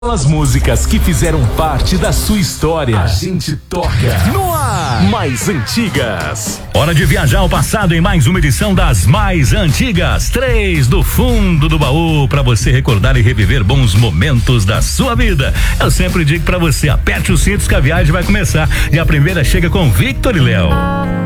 As músicas que fizeram parte da sua história, a gente toca no ar. Mais antigas. Hora de viajar ao passado em mais uma edição das mais antigas. 3 do fundo do baú, para você recordar e reviver bons momentos da sua vida. Eu sempre digo para você, aperte os cintos que a viagem vai começar. E a primeira chega com Victor e Léo.